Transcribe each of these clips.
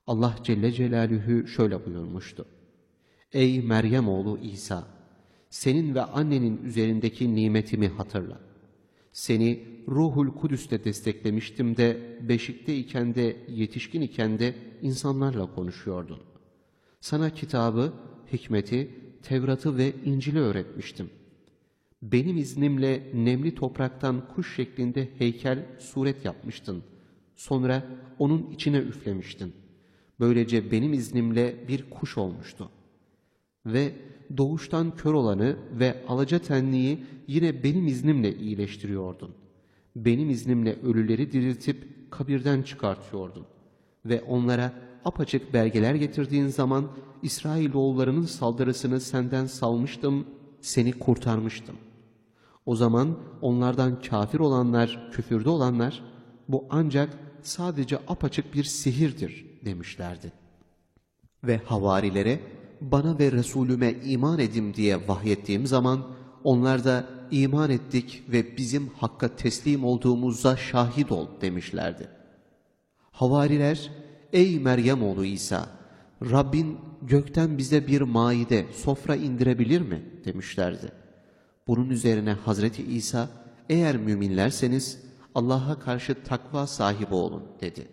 Allah Celle Celaluhu şöyle buyurmuştu: Ey Meryem oğlu İsa! Senin ve annenin üzerindeki nimetimi hatırla. Seni Ruhul Kudüs'te desteklemiştim de, beşikte iken de, yetişkin iken de insanlarla konuşuyordun. Sana kitabı, hikmeti, Tevrat'ı ve İncil'i öğretmiştim. Benim iznimle nemli topraktan kuş şeklinde heykel, suret yapmıştın. Sonra onun içine üflemiştin. Böylece benim iznimle bir kuş olmuştu. Ve doğuştan kör olanı ve alaca tenliyi yine benim iznimle iyileştiriyordun. Benim iznimle ölüleri diriltip kabirden çıkartıyordun. Ve onlara apaçık belgeler getirdiğin zaman İsrailoğullarının saldırısını senden salmıştım, seni kurtarmıştım. O zaman onlardan kafir olanlar, küfürde olanlar, bu ancak sadece apaçık bir sihirdir demişlerdi. Ve havarilere, bana ve Resulüme iman edin diye vahyettiğim zaman, onlar da iman ettik ve bizim Hakk'a teslim olduğumuza şahit ol demişlerdi. Havariler, ey Meryem oğlu İsa, Rabbin gökten bize bir maide, sofra indirebilir mi demişlerdi. Bunun üzerine Hazreti İsa, eğer müminlerseniz Allah'a karşı takva sahibi olun dedi.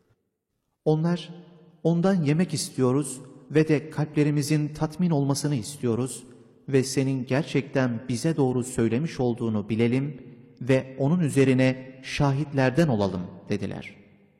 Onlar, ondan yemek istiyoruz ve de kalplerimizin tatmin olmasını istiyoruz ve senin gerçekten bize doğru söylemiş olduğunu bilelim ve onun üzerine şahitlerden olalım dediler.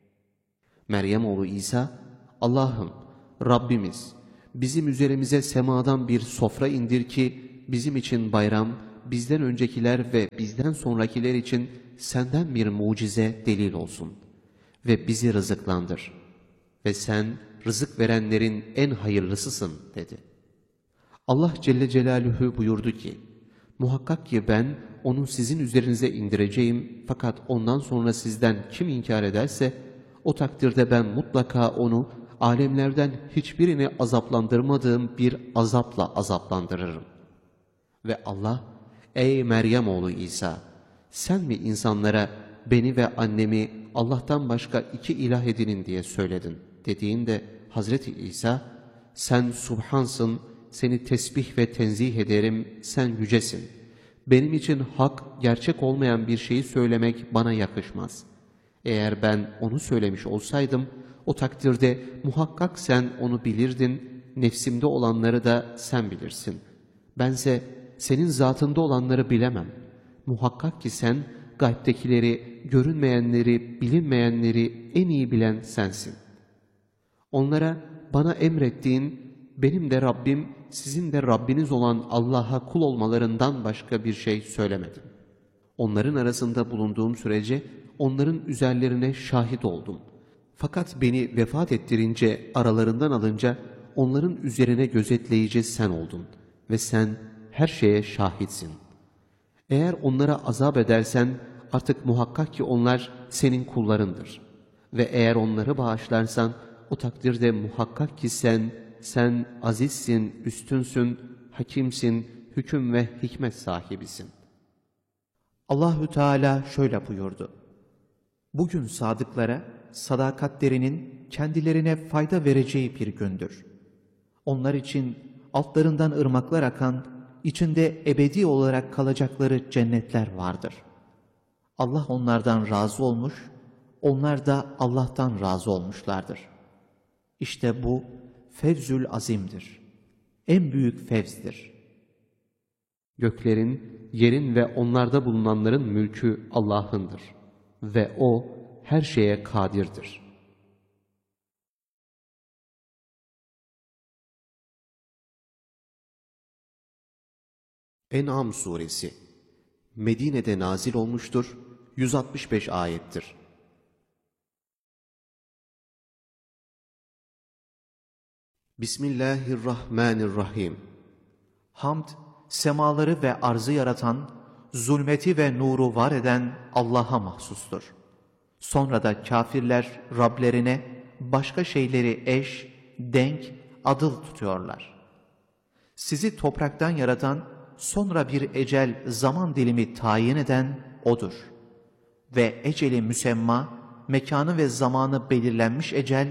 Meryem oğlu İsa, Allah'ım, Rabbimiz, bizim üzerimize semadan bir sofra indir ki bizim için bayram, bizden öncekiler ve bizden sonrakiler için senden bir mucize, delil olsun. Ve bizi rızıklandır. Ve sen rızık verenlerin en hayırlısısın dedi. Allah Celle Celaluhu buyurdu ki, muhakkak ki ben onu sizin üzerinize indireceğim, fakat ondan sonra sizden kim inkar ederse, o takdirde ben mutlaka onu alemlerden hiçbirini azaplandırmadığım bir azapla azaplandırırım. Ve Allah, ey Meryem oğlu İsa, sen mi insanlara beni ve annemi Allah'tan başka iki ilah edinin diye söyledin dediğinde Hazreti İsa, sen subhansın, seni tesbih ve tenzih ederim, sen yücesin. Benim için hak, gerçek olmayan bir şeyi söylemek bana yakışmaz. Eğer ben onu söylemiş olsaydım, o takdirde muhakkak sen onu bilirdin, nefsimde olanları da sen bilirsin. Bense senin zatında olanları bilemem. Muhakkak ki sen gaybtekileri, görünmeyenleri, bilinmeyenleri en iyi bilen sensin. Onlara bana emrettiğin, benim de Rabbim, sizin de Rabbiniz olan Allah'a kul olmalarından başka bir şey söylemedim. Onların arasında bulunduğum sürece onların üzerlerine şahit oldum. Fakat beni vefat ettirince, aralarından alınca onların üzerine gözetleyici sen oldun ve sen her şeye şahitsin. Eğer onlara azap edersen artık muhakkak ki onlar senin kullarındır. Ve eğer onları bağışlarsan o takdirde muhakkak ki sen azizsin, üstünsün, hakimsin, hüküm ve hikmet sahibisin. Allahü Teala şöyle buyurdu. Bugün sadıklara sadakatlerinin kendilerine fayda vereceği bir gündür. Onlar için altlarından ırmaklar akan, içinde ebedi olarak kalacakları cennetler vardır. Allah onlardan razı olmuş, onlar da Allah'tan razı olmuşlardır. İşte bu fevzül azimdir. En büyük fevzdir. Göklerin, yerin ve onlarda bulunanların mülkü Allah'ındır. Ve O her şeye kadirdir. En'am suresi Medine'de nazil olmuştur, 165 ayettir. Bismillahirrahmanirrahim. Hamd, semaları ve arzı yaratan, zulmeti ve nuru var eden Allah'a mahsustur. Sonra da kafirler Rablerine başka şeyleri eş, denk, adıl tutuyorlar. Sizi topraktan yaratan, sonra bir ecel zaman dilimi tayin eden O'dur. Ve eceli müsemma, mekanı ve zamanı belirlenmiş ecel,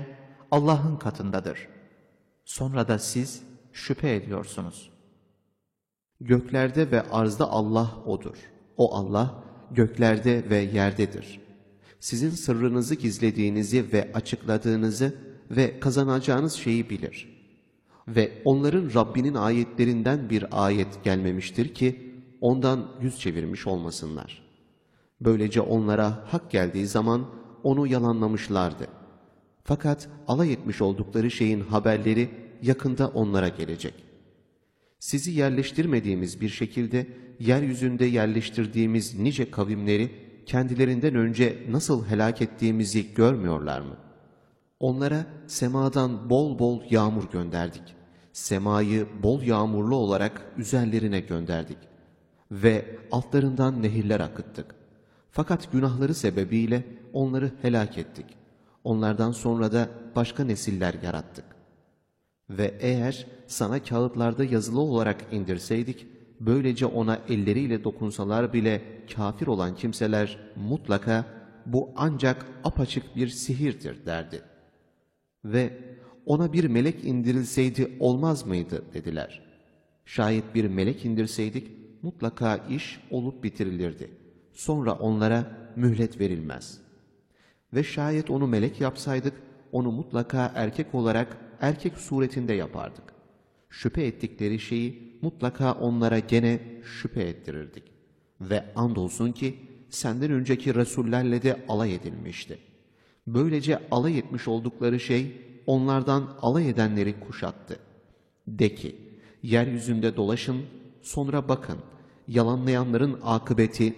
Allah'ın katındadır. Sonra da siz şüphe ediyorsunuz. Göklerde ve arzda Allah O'dur. O Allah göklerde ve yerdedir. Sizin sırrınızı gizlediğinizi ve açıkladığınızı ve kazanacağınız şeyi bilir. Ve onların Rabbinin ayetlerinden bir ayet gelmemiştir ki ondan yüz çevirmiş olmasınlar. Böylece onlara hak geldiği zaman onu yalanlamışlardı. Fakat alay etmiş oldukları şeyin haberleri yakında onlara gelecek. Sizi yerleştirmediğimiz bir şekilde yeryüzünde yerleştirdiğimiz nice kavimleri kendilerinden önce nasıl helak ettiğimizi görmüyorlar mı? Onlara semadan bol bol yağmur gönderdik. Semayı bol yağmurlu olarak üzerlerine gönderdik. Ve altlarından nehirler akıttık. Fakat günahları sebebiyle onları helak ettik. Onlardan sonra da başka nesiller yarattık. Ve eğer sana kağıtlarda yazılı olarak indirseydik, böylece ona elleriyle dokunsalar bile kafir olan kimseler mutlaka bu ancak apaçık bir sihirdir derdi. Ve ona bir melek indirilseydi olmaz mıydı dediler. Şayet bir melek indirseydik mutlaka iş olup bitirilirdi. Sonra onlara mühlet verilmez. Ve şayet onu melek yapsaydık onu mutlaka erkek olarak erkek suretinde yapardık. Şüphe ettikleri şeyi mutlaka onlara gene şüphe ettirirdik. Ve andolsun ki senden önceki Resullerle de alay edilmişti. Böylece alay etmiş oldukları şey onlardan alay edenleri kuşattı. De ki, yeryüzünde dolaşın, sonra bakın, yalanlayanların akıbeti